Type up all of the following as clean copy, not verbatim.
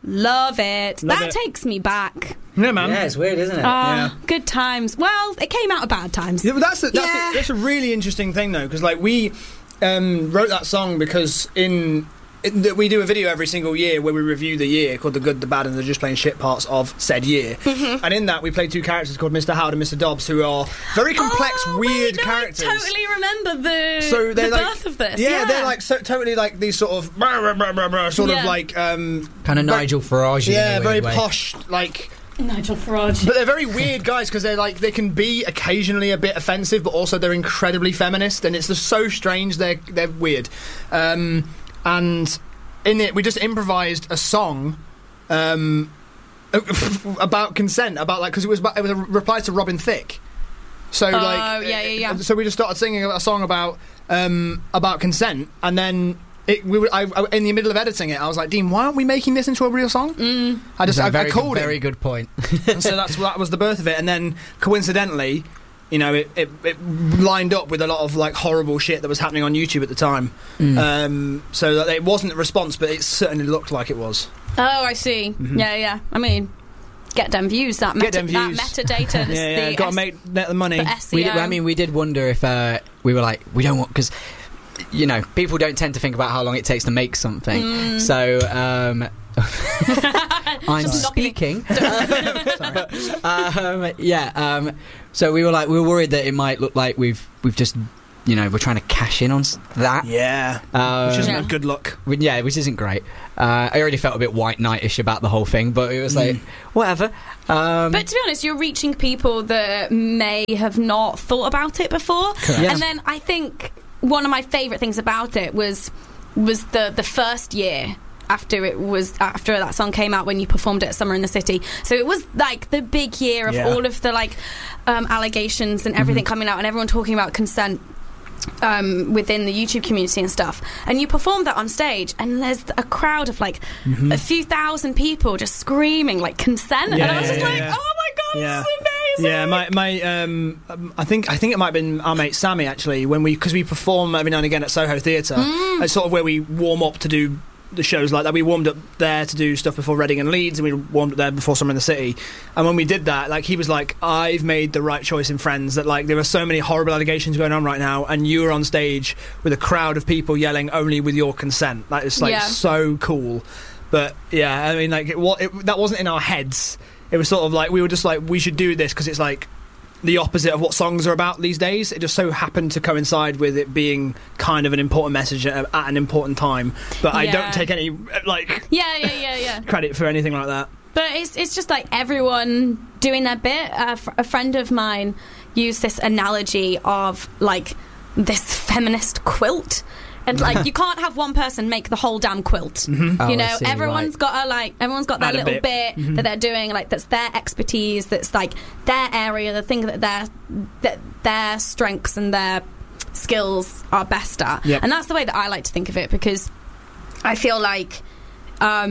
Love it. Love that it. takes me back. Yeah, man. Yeah, it's weird, isn't it? Good times. Well, it came out of bad times. Yeah, but that's a really interesting thing, though, because like we wrote that song because we do a video every single year where we review the year called The Good, the Bad and the Just Plain Shit parts of said year. Mm-hmm. And in that we play two characters called Mr. Howard and Mr. Dobbs, who are very complex, weird characters. I totally remember the birth of this. Yeah, they're like totally like these sort of sort of like kind of Nigel Farage. Yeah, in a very weird way. posh, like Nigel Farage. But they're very weird guys because they're like they can be occasionally a bit offensive, but also they're incredibly feminist, and it's just so strange. They're weird, and in it we just improvised a song about consent, about like because it was a reply to Robin Thicke. So So we just started singing a song about consent, and then. In the middle of editing it, I was like, Dean, why aren't we making this into a real song? I called it. Very good point. And so that was the birth of it. And then, coincidentally, you know, it lined up with a lot of like horrible shit that was happening on YouTube at the time. So that it wasn't a response, but it certainly looked like it was. Oh, I see. Mm-hmm. Yeah. I mean, get them views. That metadata. Got to make the money. SEO. We did wonder if we were like, we don't want because. You know, people don't tend to think about how long it takes to make something. So, I'm speaking. So we were worried that it might look like we've just, you know, we're trying to cash in on that. Yeah, which isn't a good look. Yeah, which isn't great. I already felt a bit White Knight-ish about the whole thing, but it was like, whatever. But to be honest, you're reaching people that may have not thought about it before. Correct. And then I think one of my favourite things about it was the first year after that song came out when you performed it at Summer in the City. So it was like the big year of all of the like allegations and everything coming out and everyone talking about consent within the YouTube community and stuff. And you performed that on stage and there's a crowd of like a few thousand people just screaming like consent and I was just like, oh my god, this is amazing. Yeah, my I think it might have been our mate Sammy actually because we perform every now and again at Soho Theatre. It's sort of where we warm up to do the shows like that. We warmed up there to do stuff before Reading and Leeds, and we warmed up there before Summer in the City. And when we did that, like he was like, I've made the right choice in Friends, that like there are so many horrible allegations going on right now and you were on stage with a crowd of people yelling only with your consent. That is like so cool. But yeah, I mean like that wasn't in our heads. It was sort of like we were just like, we should do this because it's like the opposite of what songs are about these days. It just so happened to coincide with it being kind of an important message at an important time. But I don't take any like credit for anything like that. But it's just like everyone doing their bit. A friend of mine used this analogy of like this feminist quilt. And like you can't have one person make the whole damn quilt. You know, everyone's got their little bit that they're doing, like that's their expertise, that's like their area, the thing that their strengths and their skills are best at. And that's the way that I like to think of it, because I feel like a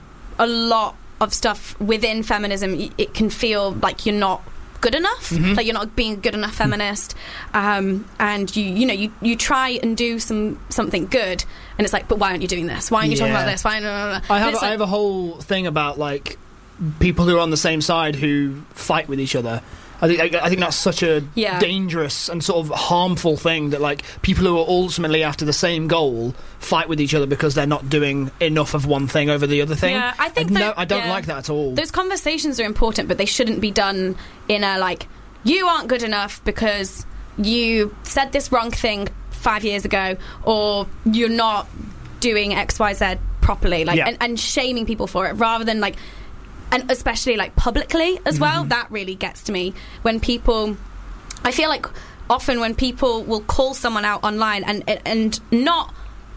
lot of stuff within feminism, it can feel like you're not good enough, like you're not being a good enough feminist, and you try and do something good, and it's like, but why aren't you doing this? Why aren't you talking about this? I have a whole thing about like people who are on the same side who fight with each other. I think that's such a dangerous and sort of harmful thing, that like people who are ultimately after the same goal fight with each other because they're not doing enough of one thing over the other thing. Yeah, I think I don't like that at all. Those conversations are important, but they shouldn't be done in a like, you aren't good enough because you said this wrong thing 5 years ago, or you're not doing XYZ properly, like and shaming people for it, rather than like. And especially like publicly as well, that really gets to me. When people, I feel like often when people will call someone out online and not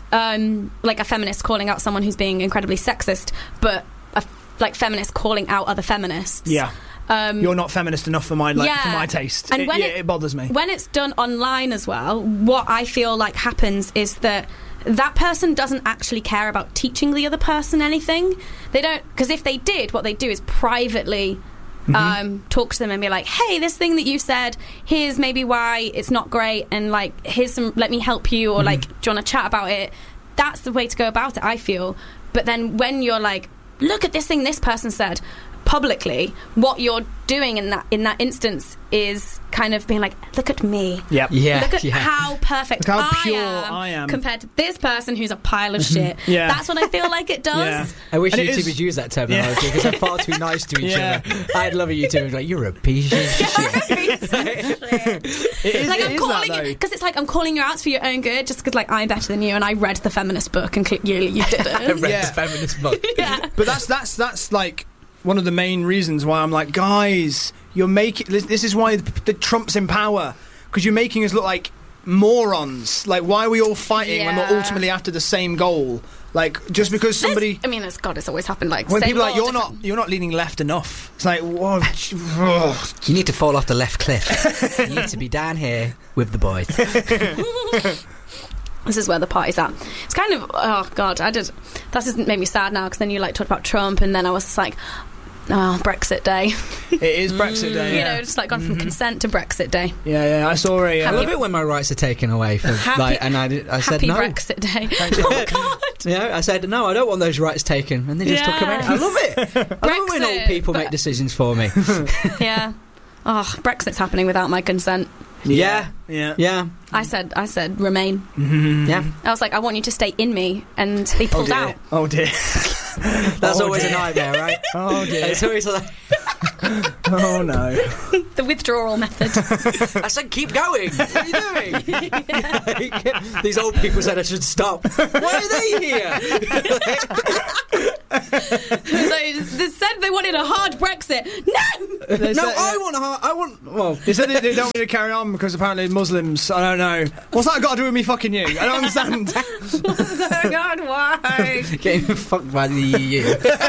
like a feminist calling out someone who's being incredibly sexist, but like feminists calling out other feminists. Yeah. You're not feminist enough for my for my taste. And it bothers me. When it's done online as well, what I feel like happens is that person doesn't actually care about teaching the other person anything. They don't, because if they did, what they do is privately talk to them and be like, hey, this thing that you said, here's maybe why it's not great, and like here's some, let me help you, or like, do you want to chat about it? That's the way to go about it, I feel. But then when you're like look at this thing this person said publicly. What you're doing in that instance is kind of being like, look at me. Yep. Yeah. Look at yeah. how perfect Look how I pure am I am. compared to this person who's a pile of shit. Yeah. That's what I feel like it does. Yeah. I wish And it YouTubers is- use that terminology because they're far too nice to each Yeah. other. I'd love a YouTuber like, you're a piece of shit. It is, Like it I'm is calling that, though. because it's like I'm calling you out for your own good, just because like I'm better than you and I read the feminist book and you didn't. I read Yeah. the feminist book. Yeah. But that's like one of the main reasons why I'm like, guys, you're making this is why the Trump's in power, because you're making us look like morons. Like, why are we all fighting when we're Yeah. ultimately after the same goal? Like, just because somebody. I mean, it's always happened. Like When same people are like, goal, you're different- not leaning left enough. It's like, whoa, ugh. You need to fall off the left cliff. You need to be down here with the boys. This is where the party's at. It's kind of, oh god, that just made me sad now, because then you like talked about Trump and then I was just like, oh, Brexit Day. It is Brexit Day. You Yeah. know, just like gone from consent to Brexit Day. Yeah. I saw a. I love it when my rights are taken away. For, Happy- and I said Happy no. Brexit Day. Thanks, Oh god. Yeah, I said no. I don't want those rights taken, and they just took them Yeah. out. I love it. I love it when old Brexit, people but- make decisions for me. Yeah. Oh, Brexit's happening without my consent. Yeah, Yeah. yeah, I said remain. yeah. I was like, I want you to stay in me, and they Oh pulled dear. out. Oh dear. That's Oh, always dear. a nightmare, right? Oh dear. It's always like, Oh no. The withdrawal method. I said, keep going. What are you doing? These old people said I should stop. Why are they here? They said they wanted a hard Brexit. No. They No, said- I want. Well, They said they don't want to carry on because apparently Muslims. I don't know. What's that got to do with me fucking you? I don't understand. Oh God, why? getting fucked by the EU.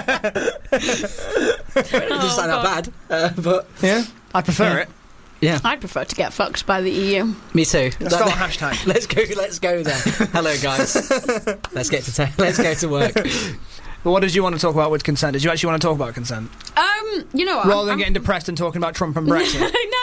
Just not that bad, but Yeah, I prefer Yeah. it. yeah, I'd prefer to get fucked by the EU. me too. Let's start a hashtag. Let's go there. Hello, guys. Let's go to work. But what did you want to talk about with consent? Did you actually want to talk about consent You know what? rather than getting depressed and talking about Trump and Brexit?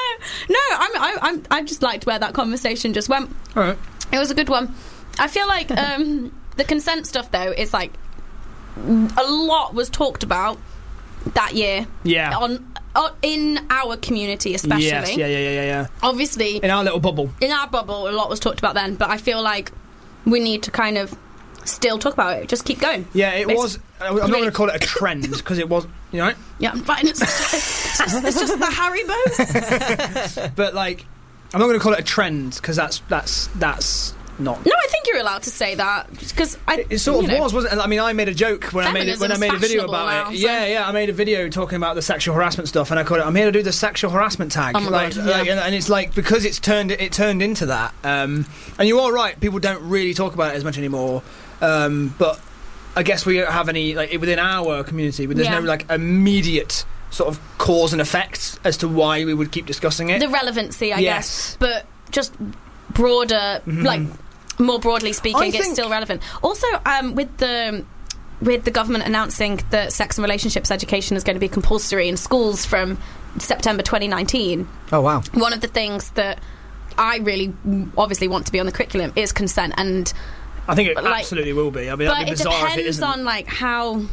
I just liked where that conversation just went. All right. It was a good one. I feel like the consent stuff though is like a lot was talked about that year Yeah. on in our community especially. Yes. Yeah. Obviously, In our little bubble. in our bubble, a lot was talked about then, but I feel like we need to kind of still talk about it. Just keep going. Yeah, it Basi- was. I'm not going to call it a trend because it was. You know. Yeah, I'm fine. It's just the Haribo. But like, I'm not going to call it a trend because that's not. No, I think you're allowed to say that because It sort of was, wasn't it? I mean, I made a joke when I made a Feminism's video fashionable about now, it. so- Yeah, I made a video talking about the sexual harassment stuff, and I called it. I'm here to do the sexual harassment tag. Oh my God, yeah. and it's like because it turned into that. And you are right. People don't really talk about it as much anymore. But I guess we don't have any like within our community. But there's Yeah. no like immediate sort of cause and effect as to why we would keep discussing it. the relevancy, I Yes. guess, but just broader, like more broadly speaking, I it's think- still relevant. Also, with the government announcing that sex and relationships education is going to be compulsory in schools from September 2019, Oh wow. one of the things that I really obviously want to be on the curriculum is consent, and I think it But, like- absolutely will be. I mean, but that'd be it bizarre if it depends isn't. on like how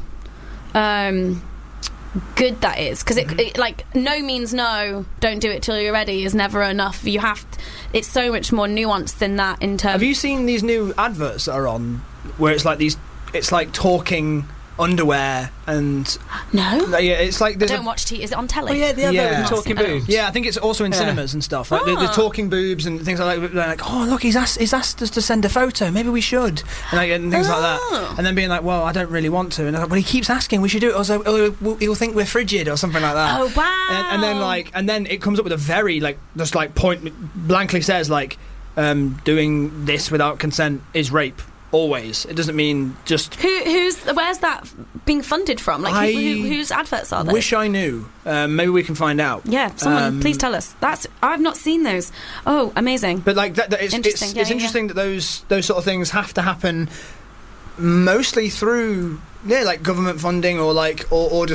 good that is, because it like no means no, don't do it till you're ready is never enough. You have it's so much more nuanced than that in terms. Have you seen these new adverts that are on where it's like it's like talking underwear and No, yeah, it's like there's don't watch TV. Is it on telly? Oh yeah, the other Yeah. with talking boobs. yeah, I think it's also in Yeah. cinemas and stuff. Like the Ah. talking boobs and things like that. They're like, oh look, he's asked us to send a photo. Maybe we should, and things like that. Oh. And then being like, well, I don't really want to. And they're like, well, he keeps asking, we should do it. Also, he'll think we're frigid or something like that. Oh wow! And then it comes up with a very just point blankly says like doing this without consent is rape. Always. It doesn't mean just. where's that being funded from? Like whose adverts are they? Wish I knew. Maybe we can find out. Yeah, someone please tell us. I've not seen those. Oh, amazing. But like that it's Interesting, yeah, interesting that those sort of things have to happen mostly through like government funding or like or just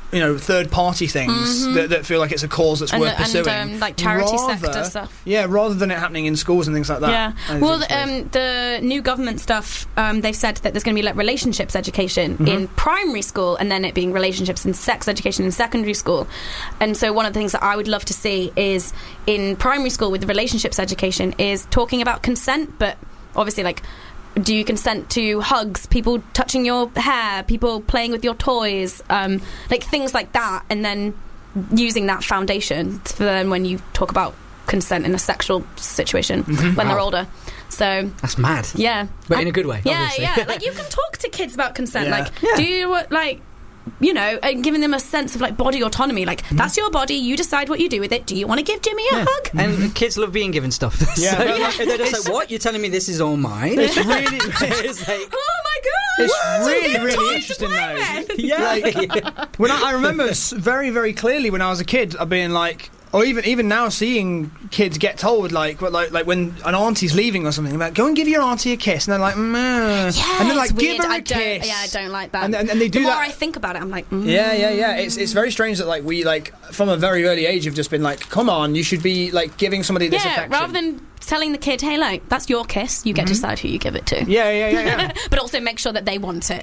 third-party things that feel like it's a cause that's worth pursuing. And like charity sector stuff. Yeah, rather than it happening in schools and things like that. Yeah. Well, the new government stuff, they've said that there's going to be like relationships education in primary school, and then it being relationships and sex education in secondary school. And so one of the things that I would love to see is in primary school with the relationships education is talking about consent, but obviously like, do you consent to hugs, people touching your hair, people playing with your toys, like things like that, and then using that foundation for then when you talk about consent in a sexual situation when they're older. So that's mad. Yeah, but in a good way. Yeah, obviously. yeah. Like you can talk to kids about consent. Yeah. Like, do you like? And giving them a sense of like body autonomy, like that's your body, you decide what you do with it. Do you want to give Jimmy a hug? And kids love being given stuff. Yeah. So they're just like, what? You're telling me this is all mine? It's really, it's like, oh my god, it's really interesting though. yeah. When I remember very, very clearly when I was a kid, being like, or even now seeing kids get told like when an auntie's leaving or something, about go and give your auntie a kiss, and they're like, yeah, and they're like, give her a kiss. Yeah, I don't like that. And they do the more that. I think about it, I'm like, yeah. It's very strange that like we like from a very early age have just been like, come on, you should be like giving somebody this affection. Rather than telling the kid, hey, like that's your kiss, you get to decide who you give it to. Yeah. But also make sure that they want it.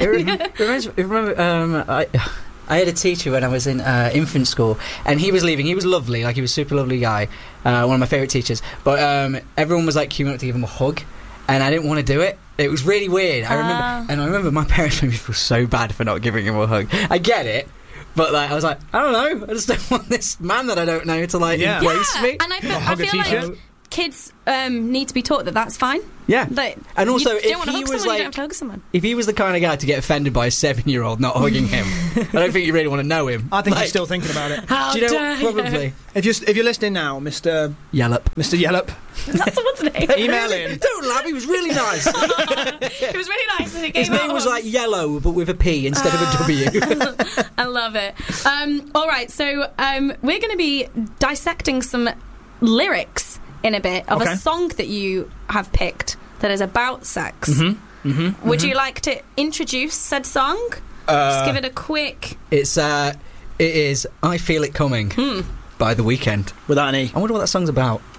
Remember, I had a teacher when I was in infant school, and he was leaving. He was lovely, like he was a super lovely guy, one of my favourite teachers. But everyone was like queuing up to give him a hug, and I didn't want to do it. It was really weird. I remember my parents made me feel so bad for not giving him a hug. I get it, but like I was like, I don't know, I just don't want this man that I don't know to like embrace me. And I feel like kids need to be taught that that's fine. Yeah, like, and also if he was like, if he was the kind of guy to get offended by a 7-year-old not hugging him, I don't think you really want to know him. I think he's still thinking about it. How do you know dare probably? If you're listening now, Mr. Yellup. That's someone's name. Email in. Don't laugh. He was really nice. It was really nice. And his name was like yellow, but with a P instead of a W. I love it. All right, so we're going to be dissecting some lyrics in a bit of a song that you have picked that is about sex. Would you like to introduce said song? Just give it a quick... It is I Feel It Coming by The Weeknd. Without an E. I wonder what that song's about.